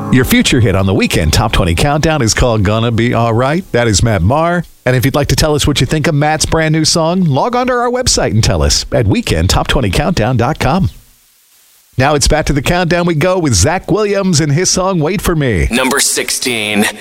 Your future hit on the Weekend Top 20 Countdown is called Gonna Be Alright. That is Matt Maher. And if you'd like to tell us what you think of Matt's brand new song, log on to our website and tell us at weekendtop20countdown.com. Now it's back to the countdown we go with Zach Williams and his song Wait For Me. Number 16.